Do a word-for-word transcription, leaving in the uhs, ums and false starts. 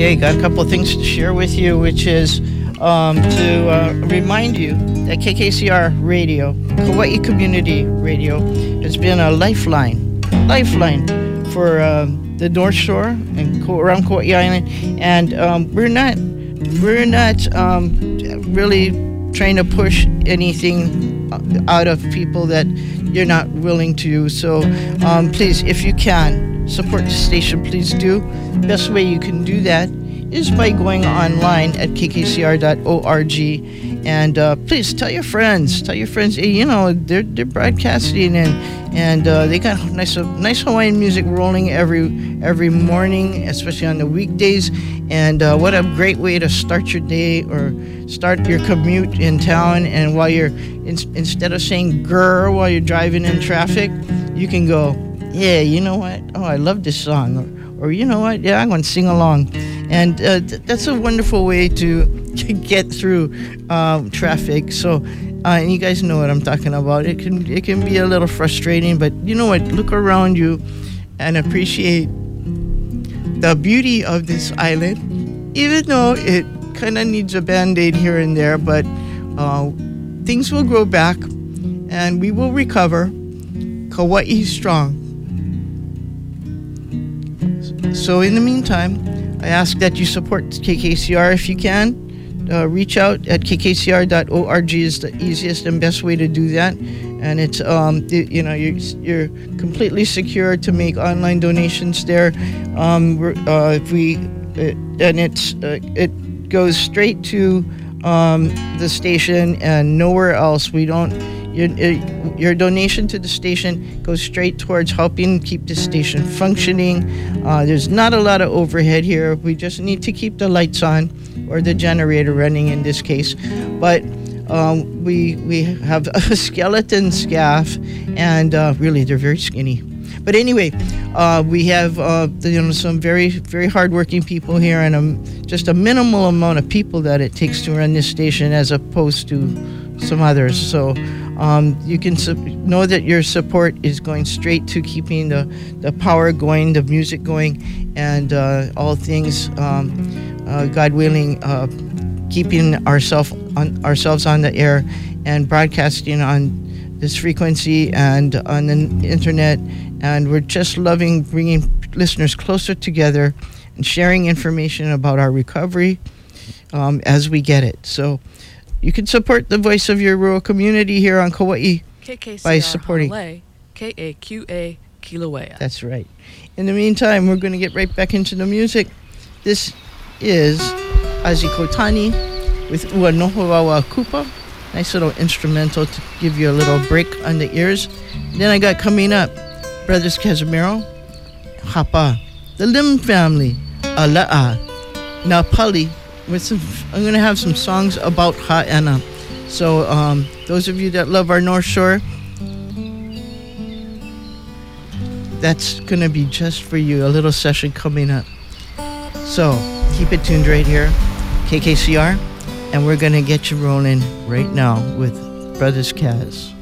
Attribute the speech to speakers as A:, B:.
A: Okay, got a couple of things to share with you, which is um, to uh, remind you that K K C R Radio, Kauai Community Radio, has been a lifeline, lifeline for um, the North Shore and Ko- around Kauai Island, and um, we're not, we're not um, really trying to push anything out of people that you're not willing to. So um, please, if you can support the station, please do. Best way you can do that is by going online at k k c r dot org, and uh, please tell your friends, tell your friends, hey, you know, they're they're broadcasting, and and uh, they got nice nice Hawaiian music rolling every every morning, especially on the weekdays. And uh, what a great way to start your day or start your commute in town. And while you're in, instead of saying "grr" while you're driving in traffic, you can go, yeah, you know what? Oh, I love this song. Or, or you know what? Yeah, I'm going to sing along. And uh, th- that's a wonderful way to, to get through um, traffic. So, uh, and you guys know what I'm talking about. It can it can be a little frustrating, but you know what? Look around you and appreciate the beauty of this island, even though it kind of needs a Band-Aid here and there. But uh, things will grow back, and we will recover. Kauai strong. So in the meantime, I ask that you support K K C R if you can. Uh, reach out at k k c r dot org is the easiest and best way to do that. And it's um it, you know you're you're completely secure to make online donations there. Um, we're, uh, if we uh, and it's uh, it goes straight to um, the station and nowhere else. We don't. Your, your donation to the station goes straight towards helping keep the station functioning. Uh, there's not a lot of overhead here. We just need to keep the lights on, or the generator running in this case. But um, we we have a skeleton staff, and uh, really they're very skinny. But anyway, uh, we have uh, you know some very very hardworking people here, and um, just a minimal amount of people that it takes to run this station, as opposed to some others. So. Um, you can su- know that your support is going straight to keeping the, the power going, the music going, and uh, all things, um, uh, God willing, uh, keeping ourself on, ourselves on the air and broadcasting on this frequency and on the internet. And we're just loving bringing listeners closer together and sharing information about our recovery um, as we get it. So. You can support the voice of your rural community here on Kauai
B: K K C R
A: by supporting
B: Hanalei, K A Q A Kilauea.
A: That's right. In the meantime, we're going to get right back into the music. This is Azi Kotani with Ua Nohowawa Kupa. Nice little instrumental to give you a little break on the ears. Then I got coming up, Brothers Casimiro, Hapa, the Lim family, Ala'a, Napali. With some, I'm going to have some songs about Ha'ena. So um, those of you that love our North Shore, that's going to be just for you, a little session coming up. So keep it tuned right here, K K C R, and we're going to get you rolling right now with Brothers Kaz.